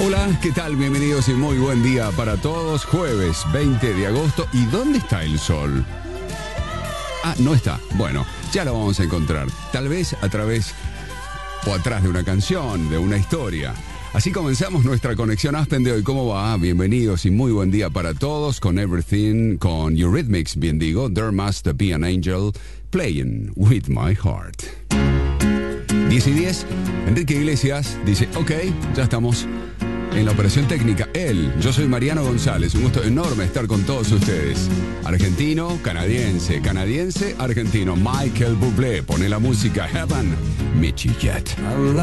Hola, ¿qué tal? Bienvenidos y muy buen día para todos. Jueves 20 de agosto. ¿Y dónde está el sol? Ah, no está. Bueno, ya lo vamos a encontrar. Tal vez a través o atrás de una canción, de una historia. Así comenzamos nuestra conexión Aspen de hoy. ¿Cómo va? Bienvenidos y muy buen día para todos con Everything, con Eurythmics, bien digo. There Must Be an Angel Playing With My Heart. 10:10, Enrique Iglesias dice, ok, ya estamos en la operación técnica. Yo soy Mariano González, un gusto enorme estar con todos ustedes. Argentino, canadiense, argentino. Michael Bublé pone la música. Heaven, Michi Jet.